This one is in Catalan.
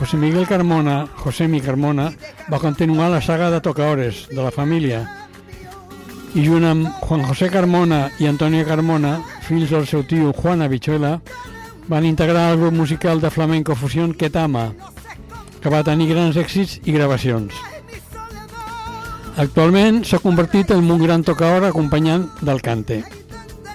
Josemi Carmona va continuar la saga de tocaores de la família i junt amb Juan José Carmona i Antonio Carmona, fills del seu tio Juan Habichuela, van integrar el grup musical de flamenco fusión Ketama, que va tenir grans èxits i gravacions. Actualment s'ha convertit en un gran tocaor acompanyant del cante.